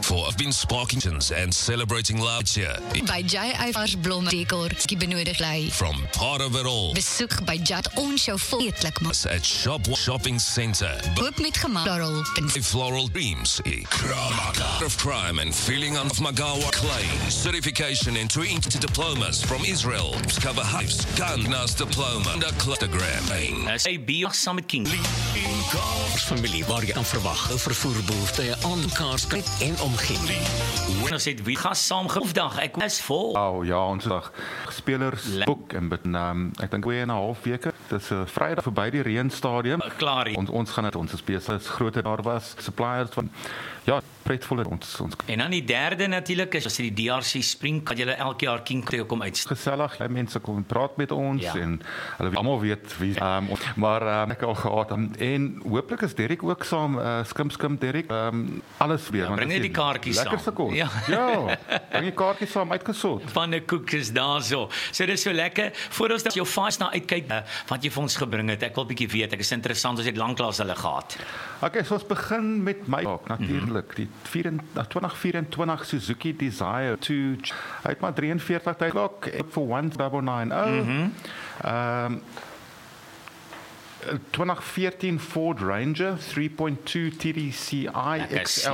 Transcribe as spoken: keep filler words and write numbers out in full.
for I've been sparking and celebrating love here. By J I Vars Blomme Decor, die benodig lei. From part of it all. Besoek by Jat ons jou volleetlik maak. At Shop Shopping Centre. Koop met gemak Floral. Floral Dreams. Kramaga of crime and feeling of Magawa claim. Certification and twenty diplomas from Israel. Cover Hives, Gunnas Diploma. And a Instagram. As a B saam met King. Familie waar jy aan verwag, vervoerbehoeftes aan Kaapstad en omgewing. Ons het wie gas saam gehoefdag. Ek is vol. Oh ja, ons dag spelers boek en met um, ek dink twee en 'n half weke. Dis 'n uh, Vrydag verby die reënstadium. Klaar. Ons ons gaan dit ons spesies groter daar was suppliers van ja, pretvolle ons ons. En dan die derde natuurlik is as die D R C Spring kan julle elke jaar King Kry kom uit. Gesellig, jy mense kom praat met ons ja. en hulle almal weet wie um, maar um, ek al gehad um, en hooplik is Derek ook saam uh, skim skim Derek um, alles weer ja, bring net die kaartjies saam. Lekker se kos. Ja. ja. Bring die kaartjies saam uitgesort. Pannekoek is daarso. So dis so lekker. Voor ons dat jou vas na uitkyk uh, wat jy vir ons gebring het. Ek wil 'n bietjie weet. Ek is interessant as dit lanklaas hulle gehad. Okay, so ons begin met my ook natuurlik. Die twintig vyf-en-twintig Suzuki Desire to uit maar drie en veertig tyd klok vir one nine nine zero. Mhm. Ehm twintig veertien Ford Ranger three point two T D C I X L.